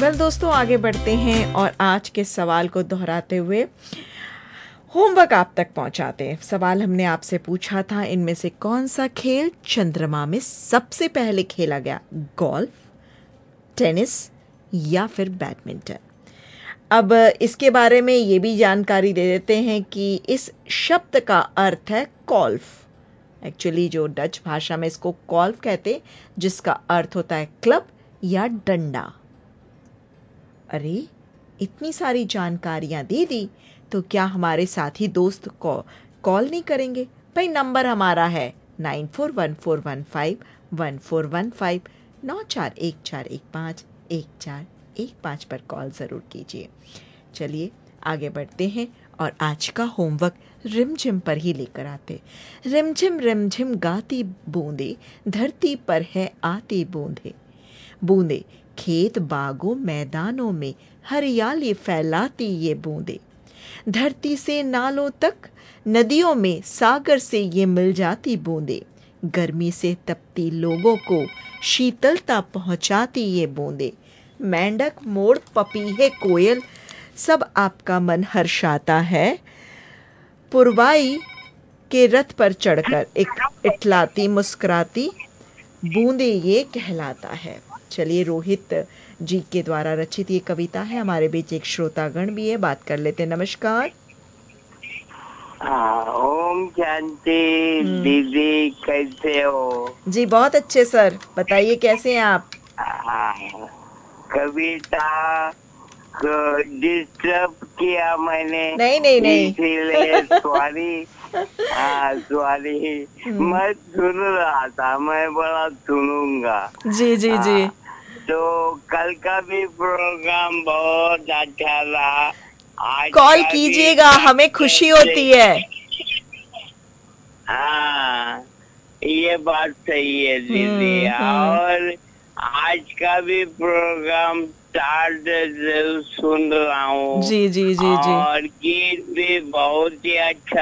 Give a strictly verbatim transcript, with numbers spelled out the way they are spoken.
Well दोस्तों, आगे बढ़ते हैं और आज के सवाल को दोहराते हुए होमवर्क आप तक पहुंचाते हैं। सवाल हमने आपसे पूछा था, इनमें से कौन सा खेल चंद्रमा में सबसे पहले खेला गया? गोल्फ, टेनिस या फिर बैडमिंटन? अब इसके बारे में ये भी जानकारी दे देते हैं कि इस शब्द का अर्थ है कॉल्फ। एक्चुअली जो डच भाषा में इसको कॉल्फ कहते हैं, जिसका अर्थ होता है क्लब या डंडा। अरे, इतनी सारी जानकारियां दे दी, तो क्या हमारे साथी दोस्त को कॉल नहीं करेंगे? भाई, नंबर हमारा है nine four one four one five one four one five, नौ चार एक चार एक पाँच एक चार एक पाँच पर कॉल ज़रूर कीजिए। चलिए आगे बढ़ते हैं और आज का होमवर्क रिमझिम पर ही लेकर आते। रिमझिम रिमझिम गाती बूंदे, धरती पर है आती बूंदे। बूंदे खेत बागों मैदानों में हरियाली फैलाती ये बूंदे। धरती से नालों तक, नदियों में सागर से ये मिल जाती बूंदे। गर्मी से तपती लोगों को शीतलता पहुंचाती ये बूंदे। मेंढक, मोर, पपीहे, कोयल, सब आपका मन हर्षाता है। पुरवाई के रथ पर चढ़कर एक इठलाती मुस्कुराती बूंदे ये कहलाता है। चलिए, रोहित जी के द्वारा रचित ये कविता है। हमारे बीच एक श्रोतागण भी है, बात कर लेते हैं। नमस्कार। ओम शांति। दीदी कैसे हो? जी बहुत अच्छे सर, बताइए कैसे हैं आप? आ, कविता को डिस्टर्ब किया मैंने? नहीं नहीं नहीं, इसीलिए सॉरी। सॉरी, मैं सुन रहा था, मैं बड़ा सुनूंगा। जी जी जी। आ, तो कल का भी प्रोग्राम बहुत अच्छा रहा। आज कॉल कीजिएगा, हमें खुशी होती है। हाँ, ये बात सही है दीदी। और आज का भी प्रोग्राम स्टार्ट सुन रहा हूँ। जी जी जी जी। और गीत भी बहुत ही अच्छा